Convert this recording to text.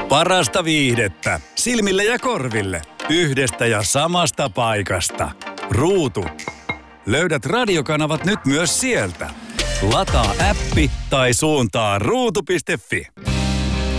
Parasta viihdettä silmille ja korville yhdestä ja samasta paikasta. Ruutu. Löydät radiokanavat nyt myös sieltä. Lataa appi tai suuntaa ruutu.fi.